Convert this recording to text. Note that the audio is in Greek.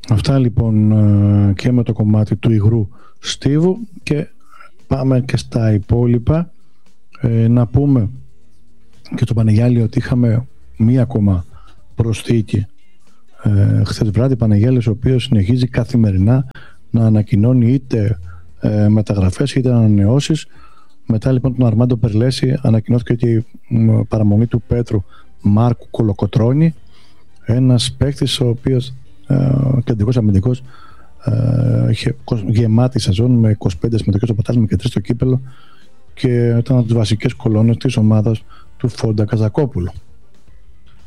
Αυτά λοιπόν και με το κομμάτι του υγρού στίβου, και πάμε και στα υπόλοιπα. Να πούμε και στο Πανεγιάλη ότι είχαμε μία ακόμα προσθήκη χθες βράδυ. Πανεγιάλης, ο οποίος συνεχίζει καθημερινά να ανακοινώνει είτε μεταγραφές είτε ανανεώσεις. Μετά λοιπόν τον Αρμάντο Περλέση ανακοινώθηκε και η παραμονή του Πέτρου Μάρκου Κολοκοτρώνη, ένας παίκτης ο οποίος κεντρικός αμυντικός, είχε γεμάτη σεζόν με 25 συμμετοχές στο πρωτάθλημα και 3 στο κύπελο, και ήταν από τις βασικές κολόνες της ομάδας του Φόντα Καζακόπουλου.